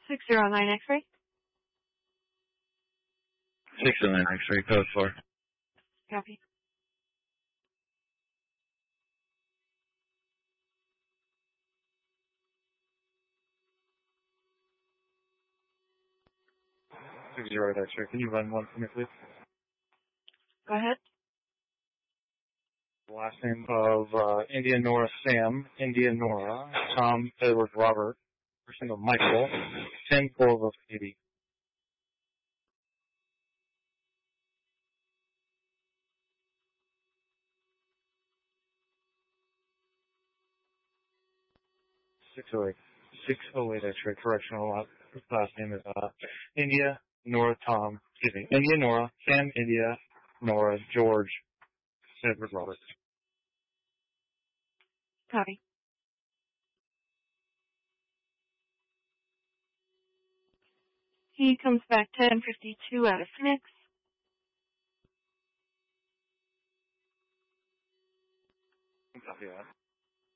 609 X-ray. 609 X-ray, code 4. Copy. X-ray. Can you run one for me, please? Go ahead. The last name of India Nora Sam, India Nora, Tom Edward Robert, first name of Michael, 10-12 of 80. Six oh eight X-ray, correctional. Last name is India Nora Tom, India Nora, Sam India Nora George Edward Robert. Copy. He comes back 1052 out of Phoenix. Copy that.